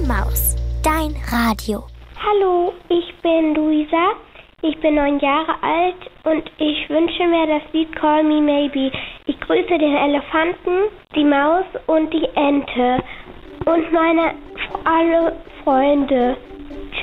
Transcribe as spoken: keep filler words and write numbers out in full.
Maus, dein Radio. Hallo, ich bin Luisa, ich bin neun Jahre alt und ich wünsche mir das Lied Call Me Maybe. Ich grüße den Elefanten, die Maus und die Ente und meine alle Freunde.